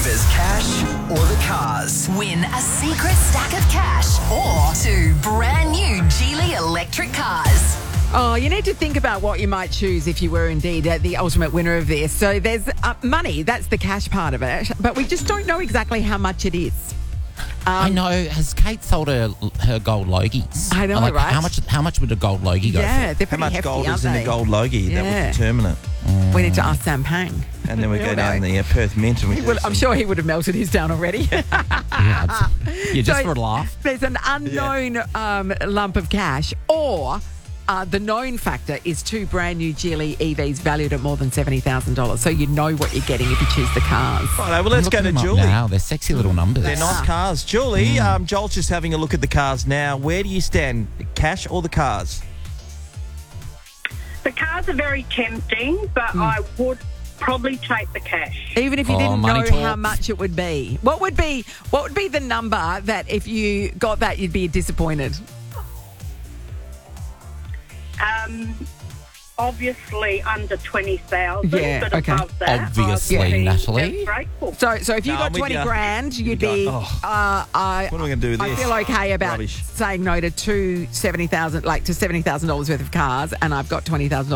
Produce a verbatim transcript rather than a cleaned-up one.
Hoovers cash or the cars? Win a secret stack of cash or two brand new Geely electric cars. Oh, you need to think about what you might choose if you were indeed uh, the ultimate winner of this. So there's uh, money, that's the cash part of it, but we just don't know exactly how much it is. Um, I know. Has Kate sold her her gold Logies? I know, like, right? How much? How much would a gold Logie go Yeah, for? they're How pretty much hefty, gold aren't is in they? the gold Logie? Yeah. That would determine it. We need to ask Sam Pang. And then we He'll go down know. the uh, Perth Mint and we He do will- I'm some- sure he would have melted his down already. Yeah, it's- yeah, just So for a laugh. There's an unknown um, lump of cash, or uh, the known factor is two brand new Geely E Vs valued at more than seventy thousand dollars. So you know what you're getting if you choose the cars. Righto, well, let's I'm go looking to them up Julie. Now they're sexy little numbers. They're nice cars. Julie, um, Joel's just having a look at the cars now. Where do you stand? The cash or the cars? The cars are very tempting, but I would probably take the cash. Even if you Oh, didn't money know talks. how much it would be. What would be what would be the number that if you got that you'd be disappointed? Um, obviously under twenty thousand, Yeah, but okay. above that, Obviously, I'd be Natalie. just grateful. So so if you No, got I'm with twenty ya. grand, you'd You'd go, be "Oh, uh, I what am I gonna do with I this? feel okay about Rubbish." saying no to two seventy thousand like to seventy thousand dollars worth of cars, and I've got twenty thousand